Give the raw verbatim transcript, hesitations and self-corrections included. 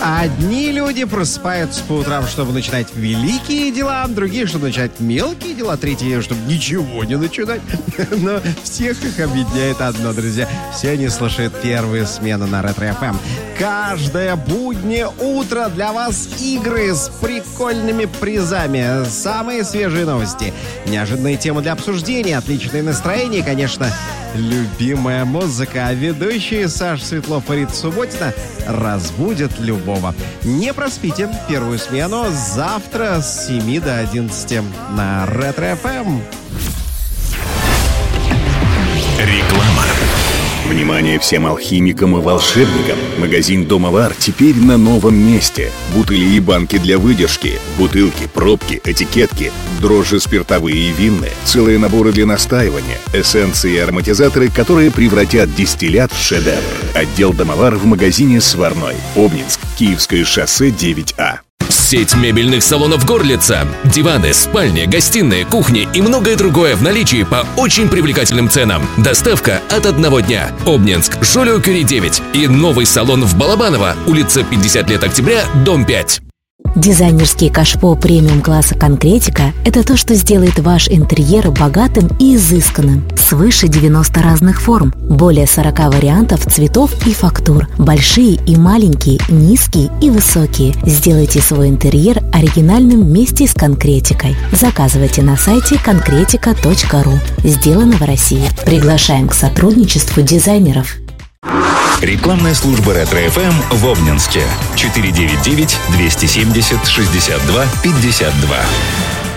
Одни люди просыпаются по утрам, чтобы начинать великие дела, другие, чтобы начать мелкие дела, третьи, чтобы ничего не начинать. Но всех их объединяет одно, друзья. Все они слушают первую смену на Ретро-эф эм. Каждое буднее утро для вас игры с прикольными призами, самые свежие новости, неожиданные темы для обсуждения, отличное настроение и, конечно, любимая музыка. А ведущие Саша Светлов и Рита Субботина разбудят любого. Не проспите первую смену завтра с семи до одиннадцати на Ретро-эф эм. Реклама. Внимание всем алхимикам и волшебникам! Магазин Домовар теперь на новом месте. Бутыли и банки для выдержки, бутылки, пробки, этикетки, дрожжи спиртовые и винные, целые наборы для настаивания, эссенции и ароматизаторы, которые превратят дистиллят в шедевр. Отдел Домовар в магазине Сварной. Обнинск, Киевское шоссе девять А. Сеть мебельных салонов «Горлица». Диваны, спальни, гостиные, кухни и многое другое в наличии по очень привлекательным ценам. Доставка от одного дня. Обнинск, Жолио-Кюри девять. И новый салон в Балабаново, улица пятьдесят лет октября, дом пять. Дизайнерский кашпо премиум-класса «Конкретика» — это то, что сделает ваш интерьер богатым и изысканным. Свыше девяноста разных форм, более сорока вариантов цветов и фактур, большие и маленькие, низкие и высокие. Сделайте свой интерьер оригинальным вместе с «Конкретикой». Заказывайте на сайте конкретика точка ру. Сделано в России. Приглашаем к сотрудничеству дизайнеров. Рекламная служба Ретро-эф эм в Обнинске. четыре девять девять двести семьдесят шестьдесят два пятьдесят два.